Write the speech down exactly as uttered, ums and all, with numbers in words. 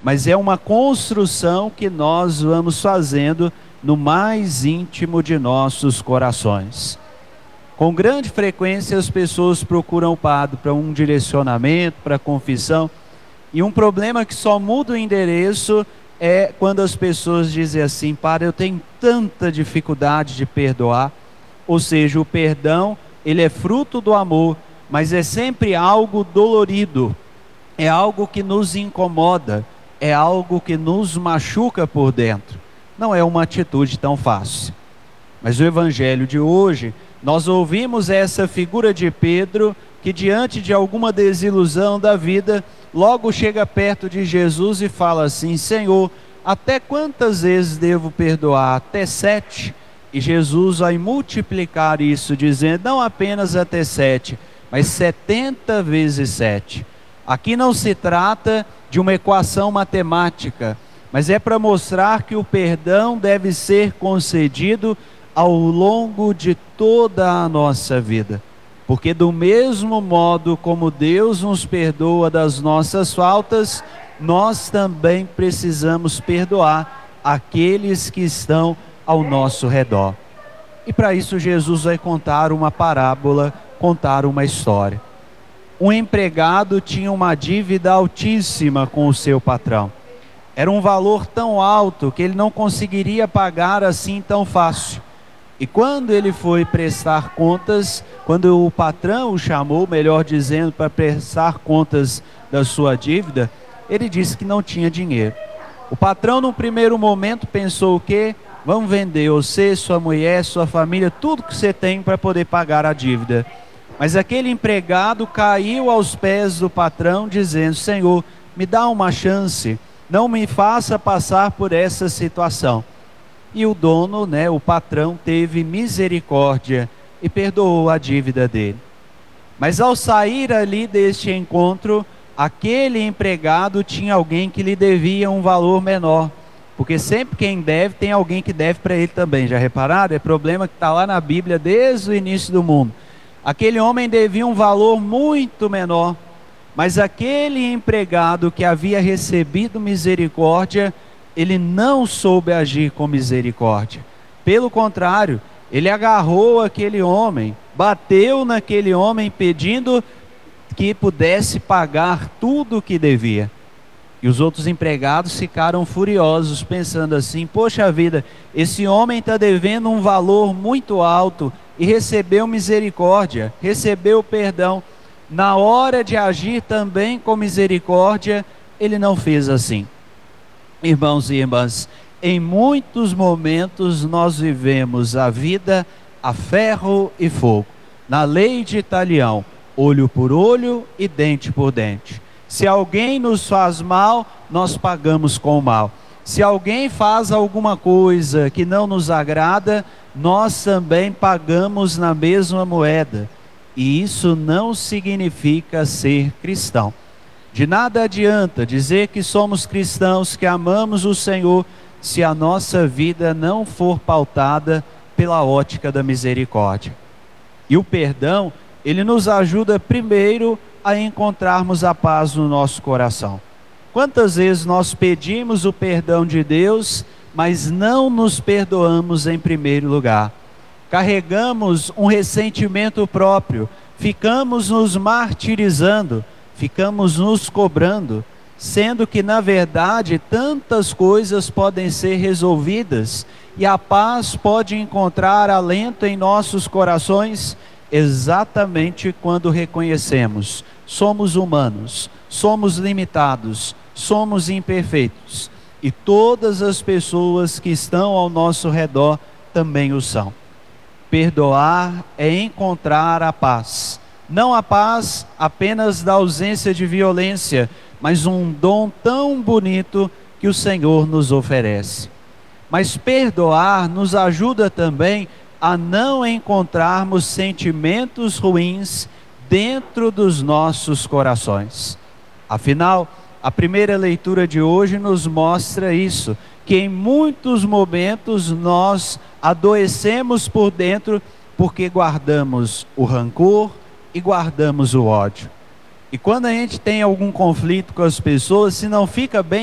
mas é uma construção que nós vamos fazendo no mais íntimo de nossos corações. Com grande frequência as pessoas procuram o padre para um direcionamento, para confissão, e um problema que só muda o endereço é quando as pessoas dizem assim: padre, eu tenho tanta dificuldade de perdoar. Ou seja, o perdão, ele é fruto do amor, mas é sempre algo dolorido, é algo que nos incomoda, é algo que nos machuca por dentro. Não é uma atitude tão fácil. Mas o evangelho de hoje, nós ouvimos essa figura de Pedro, que diante de alguma desilusão da vida, logo chega perto de Jesus e fala assim: Senhor, até quantas vezes devo perdoar? Até sete? E Jesus vai multiplicar isso, dizendo, não apenas até sete, mas setenta vezes sete. Aqui não se trata de uma equação matemática, mas é para mostrar que o perdão deve ser concedido ao longo de toda a nossa vida. Porque do mesmo modo como Deus nos perdoa das nossas faltas, nós também precisamos perdoar aqueles que estão ao nosso redor. E para isso Jesus vai contar uma parábola, contar uma história. Um empregado tinha uma dívida altíssima com o seu patrão. Era um valor tão alto que ele não conseguiria pagar assim tão fácil. E quando ele foi prestar contas, quando o patrão o chamou, melhor dizendo, para prestar contas da sua dívida, ele disse que não tinha dinheiro. O patrão, no primeiro momento, pensou o quê? Vamos vender você, sua mulher, sua família, tudo que você tem para poder pagar a dívida. Mas aquele empregado caiu aos pés do patrão, dizendo, Senhor, me dá uma chance, não me faça passar por essa situação. E o dono, né, o patrão, teve misericórdia e perdoou a dívida dele. Mas ao sair ali deste encontro, aquele empregado tinha alguém que lhe devia um valor menor. Porque sempre quem deve, tem alguém que deve para ele também. Já repararam? É problema que está lá na Bíblia desde o início do mundo. Aquele homem devia um valor muito menor. Mas aquele empregado que havia recebido misericórdia, ele não soube agir com misericórdia. Pelo contrário, ele agarrou aquele homem, bateu naquele homem pedindo que pudesse pagar tudo o que devia. E os outros empregados ficaram furiosos, pensando assim, poxa vida, esse homem está devendo um valor muito alto e recebeu misericórdia, recebeu perdão. Na hora de agir também com misericórdia, ele não fez assim. Irmãos e irmãs, em muitos momentos nós vivemos a vida a ferro e fogo. Na lei de Italião, olho por olho e dente por dente. Se alguém nos faz mal, nós pagamos com o mal. Se alguém faz alguma coisa que não nos agrada, nós também pagamos na mesma moeda. E isso não significa ser cristão. De nada adianta dizer que somos cristãos, que amamos o Senhor, se a nossa vida não for pautada pela ótica da misericórdia. E o perdão, ele nos ajuda primeiro a encontrarmos a paz no nosso coração. Quantas vezes nós pedimos o perdão de Deus, mas não nos perdoamos em primeiro lugar? Carregamos um ressentimento próprio, ficamos nos martirizando, ficamos nos cobrando, sendo que na verdade tantas coisas podem ser resolvidas e a paz pode encontrar alento em nossos corações exatamente quando reconhecemos: somos humanos, somos limitados, somos imperfeitos e todas as pessoas que estão ao nosso redor também o são. Perdoar é encontrar a paz, não a paz apenas da ausência de violência, mas um dom tão bonito que o Senhor nos oferece. Mas perdoar nos ajuda também a não encontrarmos sentimentos ruins dentro dos nossos corações. Afinal, a primeira leitura de hoje nos mostra isso, que em muitos momentos nós adoecemos por dentro porque guardamos o rancor e guardamos o ódio. E quando a gente tem algum conflito com as pessoas, se não fica bem